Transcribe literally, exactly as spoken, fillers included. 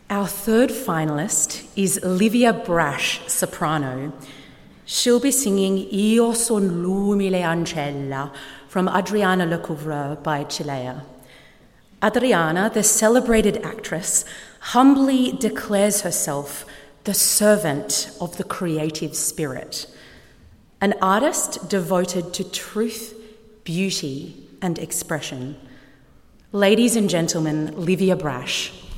Our third finalist is Livia Brash, soprano. She'll be singing Io son l'umile ancella from Adriana Lecouvreur by Cilea. Adriana, the celebrated actress, humbly declares herself the servant of the creative spirit, an artist devoted to truth, beauty, and expression. Ladies and gentlemen, Livia Brash.